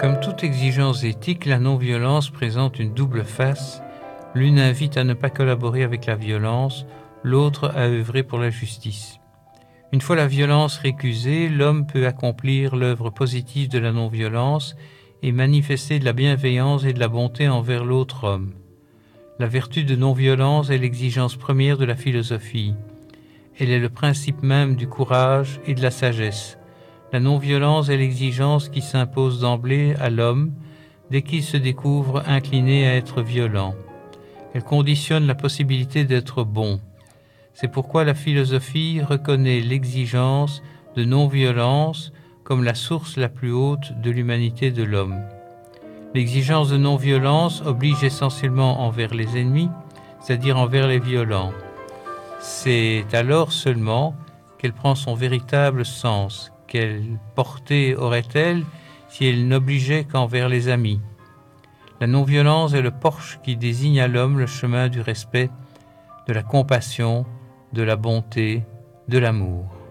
Comme toute exigence éthique, la non-violence présente une double face. L'une invite à ne pas collaborer avec la violence, l'autre à œuvrer pour la justice. Une fois la violence récusée, l'homme peut accomplir l'œuvre positive de la non-violence et manifester de la bienveillance et de la bonté envers l'autre homme. La vertu de non-violence est l'exigence première de la philosophie. Elle est le principe même du courage et de la sagesse. La non-violence est l'exigence qui s'impose d'emblée à l'homme dès qu'il se découvre incliné à être violent. Elle conditionne la possibilité d'être bon. C'est pourquoi la philosophie reconnaît l'exigence de non-violence comme la source la plus haute de l'humanité de l'homme. L'exigence de non-violence oblige essentiellement envers les ennemis, c'est-à-dire envers les violents. C'est alors seulement qu'elle prend son véritable sens. Quelle portée aurait-elle si elle n'obligeait qu'envers les amis ? La non-violence est le porche qui désigne à l'homme le chemin du respect, de la compassion, de la bonté, de l'amour.